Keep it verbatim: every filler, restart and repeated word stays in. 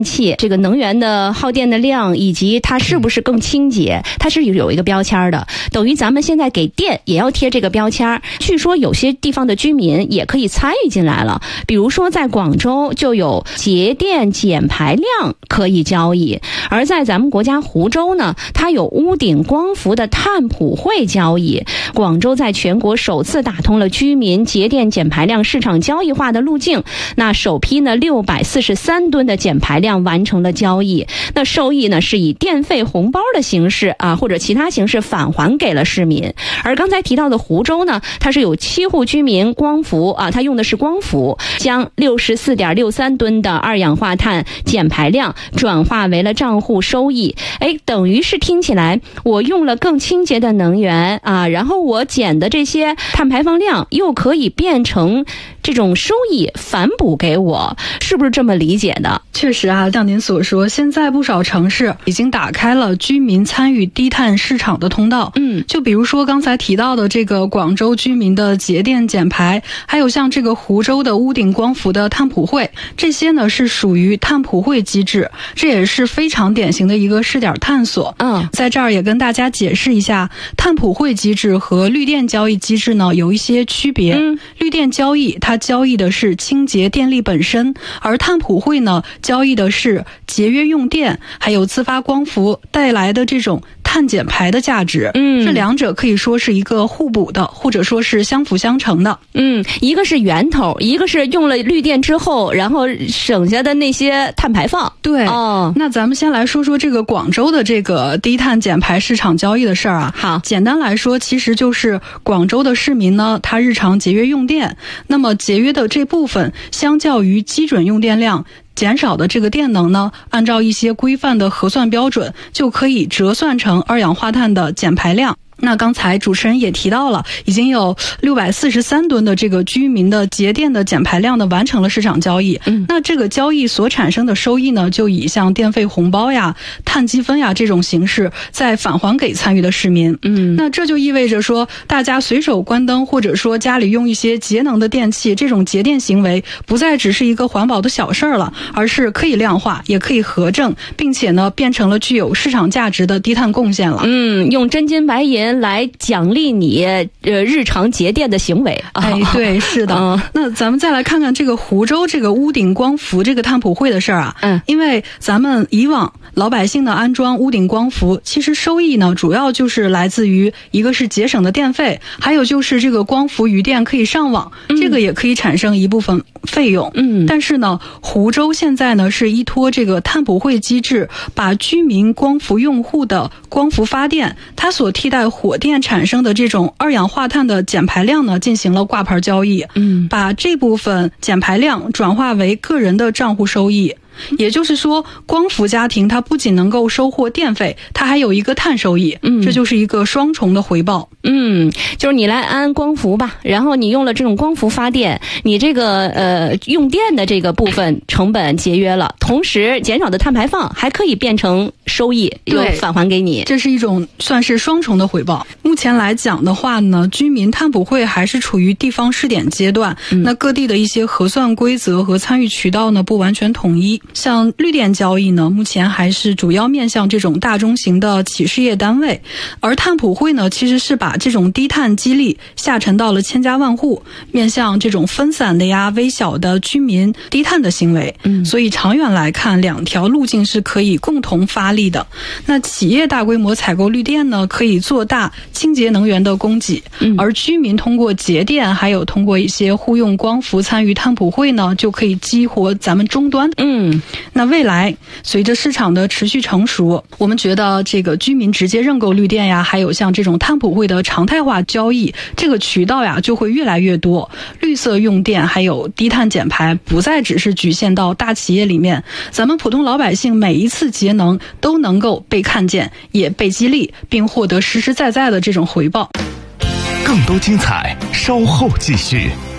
气这个能源的耗电的量以及它是不是更清洁，它是有一个标签的，等于咱们现在给电也要贴这个标签。据说有些地方的居民也可以参与进来了，比如说在广州就有节电减排量可以交易，而在咱们国家湖州呢，它有屋顶光伏的碳普惠交易。广州在全国首次打通了居民节电减排量市场交易化的路径，那首批呢六百四十三吨的减排量完成了交易，那收益呢是以电费红包的形式啊或者其他形式返还给了市民。而刚才提到的湖州呢，它是有七户居民光伏啊，它用的是光伏，将六十四点六三吨的二氧化碳减排量转化为了账户收益。哎，等于是听起来我用了更清洁的能源啊，然后我减的这些碳排放量又可以变成这种收益反哺给我，是不是这么理解的？ 确实啊，像您所说，现在不少城市已经打开了居民参与低碳市场的通道。嗯，就比如说刚才提到的这个广州居民的节电减排，还有像这个湖州的屋顶光伏的碳普惠，这些呢是属于碳普惠机制，这也是非常典型的一个试点探索。嗯，在这儿也跟大家解释一下，碳普惠机制和绿电交易机制呢有一些区别。嗯，绿电交易它交易的是清洁电力本身，而碳普惠呢交易的是节约用电还有自发光伏带来的这种碳减排的价值。嗯，这两者可以说是一个互补的，或者说是相辅相成的。 嗯，一个是源头，一个是用了绿电之后然后省下的那些碳排放。 对，哦，那咱们先来说说这个广州的这个低碳减排市场交易的事儿啊。好，简单来说，其实就是广州的市民呢，他日常节约用电，那么节约的这部分相较于基准用电量减少的这个电能呢，按照一些规范的核算标准，就可以折算成二氧化碳的减排量。那刚才主持人也提到了，已经有六百四十三吨的这个居民的节电的减排量呢完成了市场交易。嗯，那这个交易所产生的收益呢，就以像电费红包呀、碳积分呀这种形式再返还给参与的市民。嗯，那这就意味着说，大家随手关灯或者说家里用一些节能的电器，这种节电行为不再只是一个环保的小事儿了，而是可以量化，也可以核证，并且呢变成了具有市场价值的低碳贡献了。 嗯，用真金白银来奖励你呃日常节电的行为。 哎，对，是的。嗯，那咱们再来看看这个湖州这个屋顶光伏这个碳普惠的事儿啊。嗯，因为咱们以往老百姓的安装屋顶光伏，其实收益呢主要就是来自于一个是节省的电费，还有就是这个光伏余电可以上网，嗯，这个也可以产生一部分费用。嗯，但是呢，湖州现在呢是依托这个碳普惠机制，把居民光伏用户的光伏发电，它所替代火电产生的这种二氧化碳的减排量呢进行了挂牌交易。嗯，把这部分减排量转化为个人的账户收益。也就是说，光伏家庭它不仅能够收获电费，它还有一个碳收益。嗯，这就是一个双重的回报。 嗯，就是你来安光伏吧，然后你用了这种光伏发电，你这个呃用电的这个部分成本节约了，同时减少的碳排放还可以变成收益，又返还给你。 这是一种算是双重的回报。目前来讲的话呢，居民碳普惠还是处于地方试点阶段，嗯，那各地的一些核算规则和参与渠道呢不完全统一。像绿电交易呢，目前还是主要面向这种大中型的企事业单位，而碳普惠呢，其实是把这种低碳激励下沉到了千家万户，面向这种分散的呀、微小的居民低碳的行为。嗯，所以长远来看，两条路径是可以共同发力的。那企业大规模采购绿电呢，可以做大清洁能源的供给，嗯，而居民通过节电，还有通过一些互用光伏参与碳普惠呢，就可以激活咱们终端。嗯。那未来随着市场的持续成熟，我们觉得这个居民直接认购绿电呀，还有像这种碳普惠的常态化交易，这个渠道呀就会越来越多，绿色用电还有低碳减排不再只是局限到大企业里面，咱们普通老百姓每一次节能都能够被看见，也被激励，并获得实实在在的这种回报。 更多精彩稍后继续。